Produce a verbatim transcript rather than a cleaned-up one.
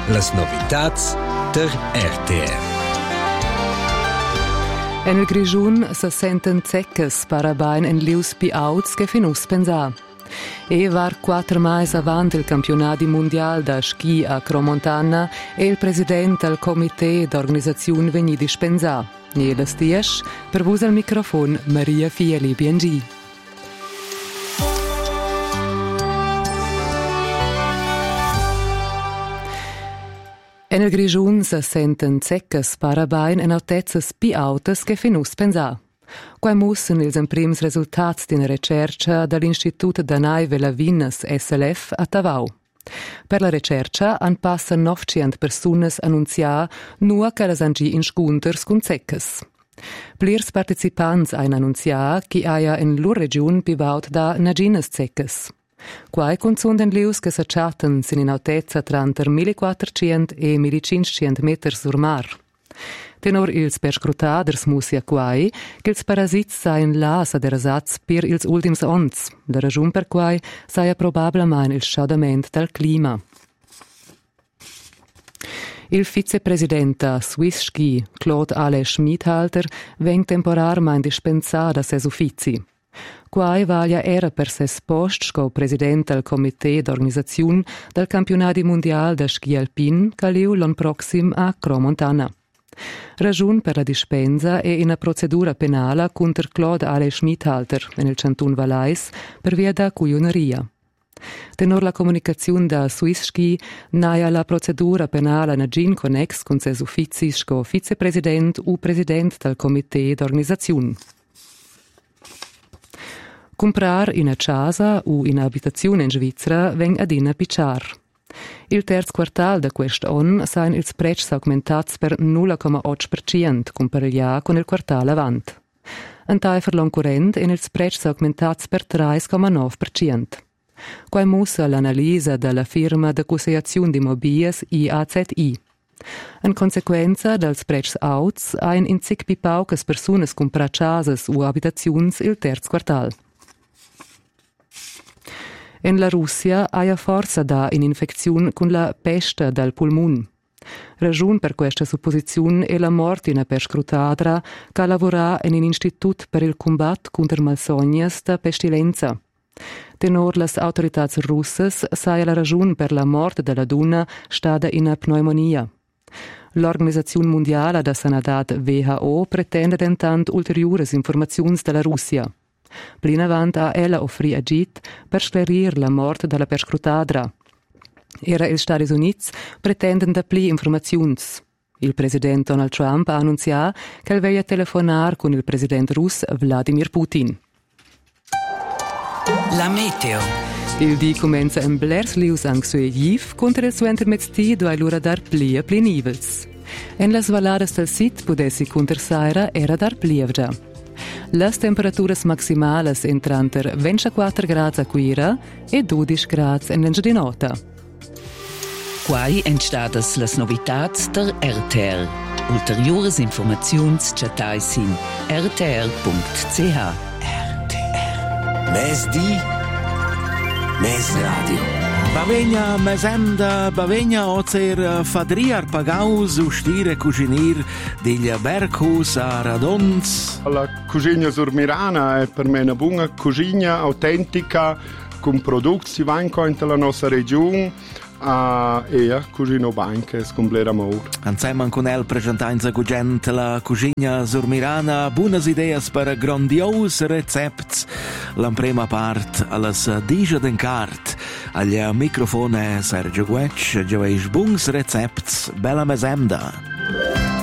Las novitats der R T R. En il Grischun se senten zeccas parabain en lius pi auts che finus pensà. E var quattro mais avant il campionati mondial da ski a Cromontana e il presidente del comité d'organizzazione veni dispensà. E le stias per vus al microfon Maria Fieli B N G. En il Grischun se senten zeccas parabain en autezzas pi autas che finus pensà. Quai mussen ils emprims resultats d'ina recerca dall'Institut Danai Velavinas S L F a Tavau. Per la recerca han passa novecento persunas annunzià nua che las angi in scunters cun zeccas. Plirs participants ein annunzià chi aia in lur region bivaut da naginas zeccas. Quai consunden lius che s'acciatten sin in autezza tranter millequattrocento e millecinquecento meters sur mar. Tenor ils perscrutaders musia quai, che ils parasits sain las ad ersatz per ils ultims ons, la ragion per quai saia probablemein il sciadament dal clima. Il vicepresidenta Swiss Ski, Claude Ale Schmidhalter, veng temporarmein dispensà da ses uffizi. Quai vaglia era per ses post sco presidente del comité d'organizzazione del campionati mondial da ski alpin caliu l'an proxim a Cromontana. Ragiun per la dispensa è una procedura penale contro Claude Ale Schmidhalter nel Cantun Valais per via da cuioneria. Tenor la comunicazione da Swiss Ski naia la procedura penale na gin connex con ses uffizi sco vicepresident u president del comité d'organizzazione. Comprar in a casa o in abitazione in Svizzera veng adina picciar. Il terzo quartal da quest'anno sain ils prezzi augmentats per nulla komma otto per cento compariglià con il quartal avant. Antai per l'an current in ils prezzi augmentats per tre komma nove per cento. Quai mussa l'analisa della firma de conseiazione di mobiles I A Z I. In conseguenza dels prezzi auts ein in zic pi paucas persunas comprar casas o abitaziuns il terzo quartal. En la Russia haja forza da in infezione con la peste del pulmon. Ragion per questa supposizione è la morte in una perscrutadra che lavora in un istituto per il combat contro malsognas da pestilenza. Tenor las autorità russas saja la ragione per la morte della donna stata in una pneumonia. L'Organizzazione Mondiale da Sanità W H O pretende intanto ulteriori informazioni dalla Russia. Plin avant ha ella offrì agit per sclarir la morte della perscrutadra. Era il Stati Units pretenden da pli informaziuns. Il presidente Donald Trump ha annunziato che il veglia telefonar con il presidente russo Vladimir Putin. La meteo. Il di comenza in Blerslius anxioiv contro il suo intermezzi do allora dar plia plenivels. En las valadas del sit pudessi conter saira era dar plievgia. Las temperaturas maximales entran ter ventiquattro gradi a Quira e dodici gradi in Engiadinota. Quai entstadas las novitats der R T R. Ulteriores informaziuns chatais in r t r punct c h. R T R. Mes di, mes radio. Bavegna mesenda, Bavegna ozer fadriar pagaus ustire cucinir degli Berghus a Radons. La cucina surmirana è per me una buona cucina autentica con prodotti si vengono in la nostra regione. Uh, e a cucino banche scomplera amor. Insieme con el presentanza cugent la cucina surmirana, buonas ideas per grandios recepts. La prima part alles dice d'encart. Agli microfone Sergio Guec, gioveix buns recepts, bella mesemda.